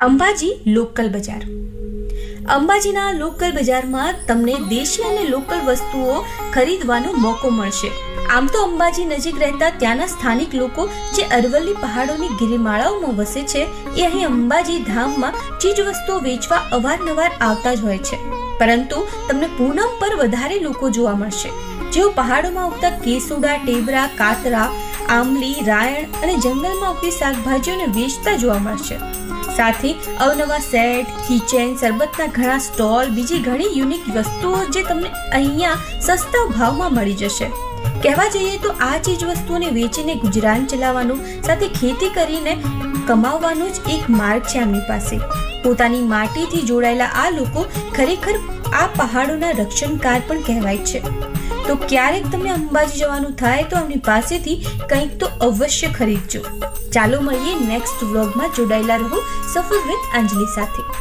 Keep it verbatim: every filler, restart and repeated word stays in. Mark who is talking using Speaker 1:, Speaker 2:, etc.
Speaker 1: Ambaji local બજાર. અંબાજીના local બજારમાં તમને દેશી અને લોકલ વસ્તુઓ ખરીદવાનો મોકો મળશે. આમ તો અંબાજી નજીક રહેતા ત્યાંના સ્થાનિક લોકો જે અરવલ્લી પહાડોની ગિરિમાળાઓમાં વસે છે એ અહીં અંબાજી ધામમાં ચીજ વસ્તુઓ વેચવા અવારનવાર આવતા જ હોય છે. પરંતુ તમને પૂનમ પર વધારે લોકો જોવા મળશે, જેઓ પહાડોમાં ઉગતા કેસુડા, ટેબરા, કાતરા, આંબલી, રાયણ અને જંગલમાં ઉગતી શાકભાજીઓને વેચતા જોવા મળશે. સાથે અવનવા સેટ, કિચન, સરબતના ઘણા સ્ટોલ, બીજી ઘણી યુનિક વસ્તુઓ જે તમને અહીંયા સસ્તા ભાવમાં મળી જશે. કહેવા જઈએ તો આ ચીજ વસ્તુઓને વેચીને ગુજરાન ચલાવવાનું, સાથે ખેતી કરીને કમાવવાનો જ એક માર્ગ છે એમની પાસે. પોતાની માટીથી જોડાયેલા આ લોકો ખરેખર આ પહાડોના રક્ષણકાર પણ કહેવાય છે. તો ક્યારેક તમને અંબાજી જવાનું થાય તો એમની પાસેથી કંઈક તો અવશ્ય ખરીદજો. ચાલો મળીએ નેક્સ્ટ વ્લોગમાં. જોડાયેલા રહો સફર વિથ અંજલિ સાથે.